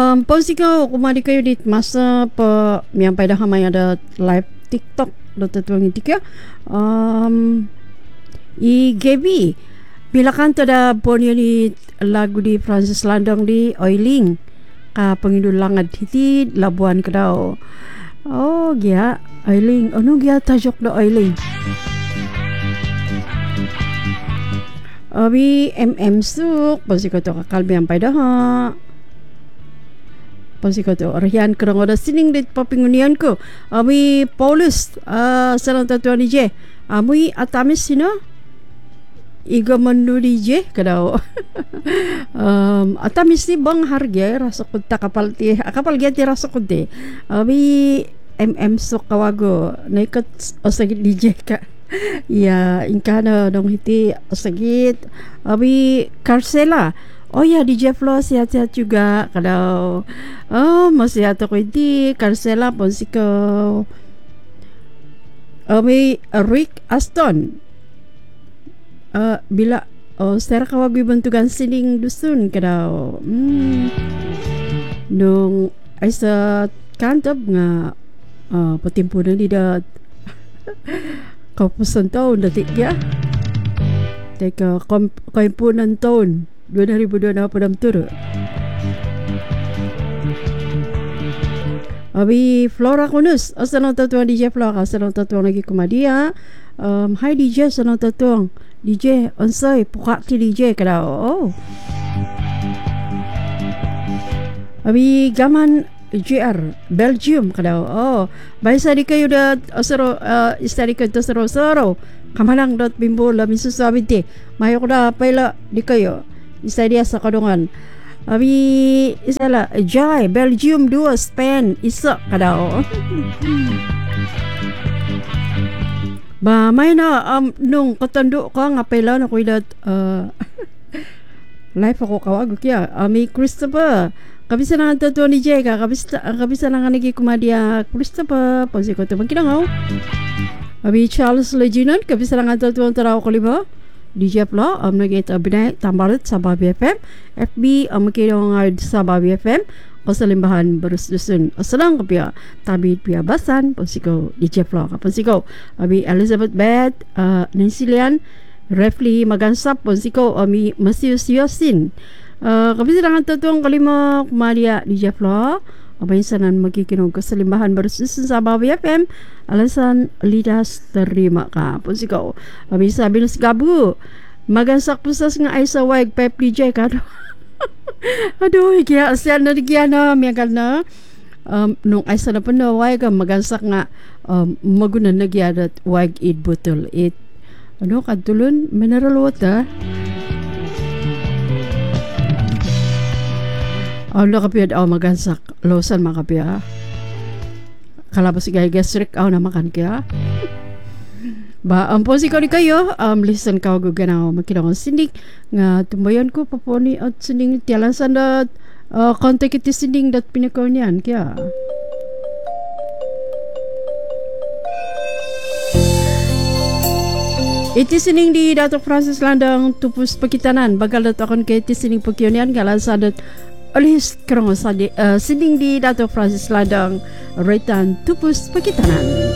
Pause ko kumari kayo dit masa pa miyampay dah hamay ada live TikTok dot tuang itik ya. I Gaby bila kan tada ponyo ni lagu di Francis Landong di Oiling ka pangidulangad hiti Labuan Kedao. Oh gya Oiling ano gya tajok do Oiling. Abi Suk pause ko to kakalbi ampay dah ha. Pasti kata Rian kerang ada sining di papingunian ko. Ami Paulus sarang tatuan DJ. Ami atamis sino. Iga mandu DJ kadao. Atamis ni bang harga rasa kunta kapal gati rasa kunti. Ami Suk kawago naikat osagit DJ ka. Ya ingkana dong hiti osagit. Ami Carcela. Oh ya DJ Flo sihat-sihat juga kalau masih atau di Carcela Ponsiko Rick Aston bila secara kawagi bentukan sining dusun kalau nung aisa kantap nga petimpunan tidak kau pesan tahun detik ya teka kompunan tahun 2020 turu. Abi Flora Kunus, asalong tatuang DJ Flora, asalong tatuang lagi kumadia. Hi DJ, asalong tatuang DJ, onsay, puka ki DJ kada. Oh. Abi Gaman JR Belgium kada. Oh, baisa di kayo da asaro istari ka to saro kamalang dot bimbo la misusabiti. Mayo da paila di kayo. Isa dia sa kadungan. Abi isala Jai Belgium 2 Spain isa kadao. Ba may na nung katando ka nga pala na kuilat live ako kawag kya. Ami Christopher kabisa na tatuan ni Jay ka kabisa na nga nagi kumadia Christopher pasi ko to magkinangaw. Abi Charles Leginon kabisa na nga tatuan taraw ko liba. DJ Plo nagit abinay tambalit sa Babi FM FB makirong sa Babi FM kasalimbahan barus dusun asalang kapya tabit piya basan pasiko DJ Plo kapasiko abi Elizabeth Bed Nancy Lian Refli Magansap pasiko ami Masius Yosin kapisa lang tatuang kalima kumalia DJ Plo abay sanan magkikinog kasalimbahan barus dusun sa Babi FM alasan lidas terima ka pun sikaw abi sabi nas gabu magansak pusas nga ay sa wag pep DJ ka aduh kaya asyan na diyan na miyagal na nung ay sa napan na wag magansak nga magunan na giyadat wag it bottle it ano kadulon mineral water ano kapiyad magansak losan makapya kalabas gaya gastric na makan kaya ba posi ko ni kayo listen ka guganaw makinang sindik nga tumbayan ko paponi at sinding tialasan dat kontak iti sinding dat pinakaw niyan kaya iti sinding di Dato Francis Landong tupus pakitanan bagal dat akon kay iti sinding pakyonian kalasan dat alis karong sinding di Dato Francis Landong Retan tupus pakitanan.